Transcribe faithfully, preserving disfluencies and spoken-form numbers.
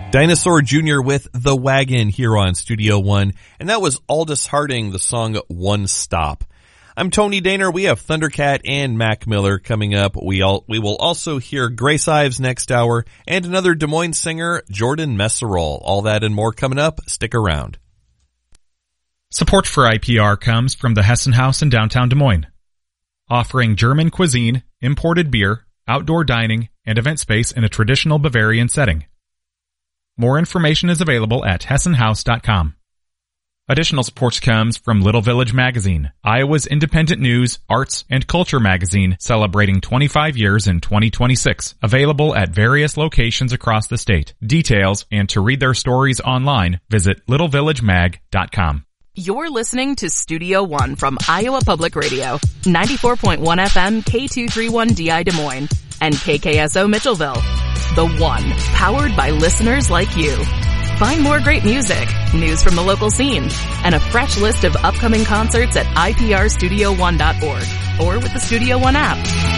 Dinosaur Junior with The Wagon here on Studio One, and that was Aldous Harding, the song One Stop. I'm Tony Daner. We have Thundercat and Mac Miller coming up. We all, we will also hear Grace Ives next hour and another Des Moines singer, Jordan Messerol. All that and more coming up. Stick around. Support for I P R comes from the Hessen House in downtown Des Moines, offering German cuisine, imported beer, outdoor dining, and event space in a traditional Bavarian setting. More information is available at hessen house dot com. Additional support comes from Little Village Magazine, Iowa's independent news, arts, and culture magazine celebrating twenty-five years in twenty twenty-six. Available at various locations across the state. Details and to read their stories online, visit little village mag dot com. You're listening to Studio One from Iowa Public Radio, ninety-four point one F M K two thirty-one D I Des Moines, and K K S O Mitchellville. The One, powered by listeners like you. Find more great music, news from the local scene, and a fresh list of upcoming concerts at I P R studio one dot org or with the Studio One app.